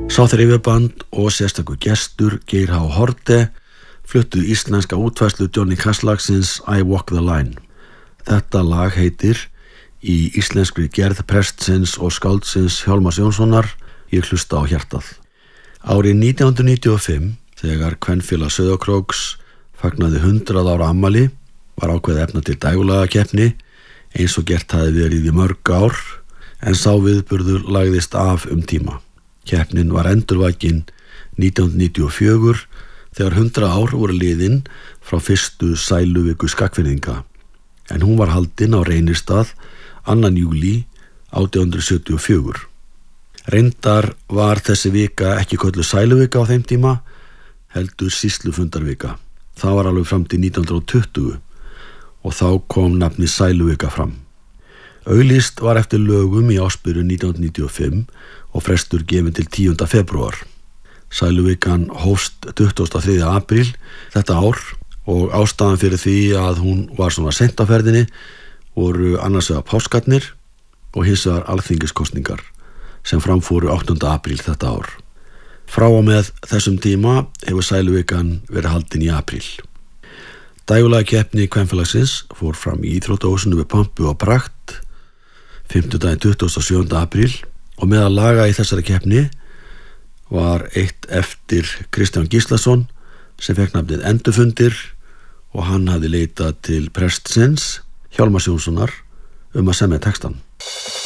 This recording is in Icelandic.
Sá þrifjaband og sérstakur gestur Geir H. Haarde fluttu íslenska útfærslu Johnny Cash-lagsins I Walk the Line. Þetta lag heitir í íslenskri gerð prestsins og skáldsins Hjálmars Jónssonar Ég hlusta á hjartað. Árið 1995, þegar kvenfélag Sauðárkróks fagnaði 100 ára afmæli, var ákveðið efna til dægurlagakeppni eins og gert hafði verið í mörg ár, en sá viðburður lagðist af tíma. Keppnin var endurvakin 1994 þegar 100 ár voru liðin frá fyrstu sæluviku Skagfirðinga, en hún var haldin á Reynistað 2. júlí 1874. Reyndar var þessi vika ekki kölluð sæluvika á þeim tíma, heldur sýslufundarvika. Það var alveg fram til 1920 og þá kom nafnið sæluvika fram. Auglýst var eftir lögum í ársbyrjun 1995 og frestur gefinn til 10. febrúar. Sæluvikan hófst 23. apríl þetta ár og ástæðan fyrir því að hún var svona seint á ferðinni voru annars vegar páskarnir og hins vegar alþingiskosningar sem framfóru 8. apríl þetta ár. Frá og með þessum tíma hefur sæluvikan verið haldin í apríl. Dægurlagakeppni kvenfélagsins fór fram í íþróttahúsinu við pompu og prakt 5. 27. apríl og meðal laga í þessari keppni var eitt eftir Kristján Gíslason sem fekk nafnið Endurfundir og hann hafði leitað til prestsins Hjálmars Jónssonar að semja textann.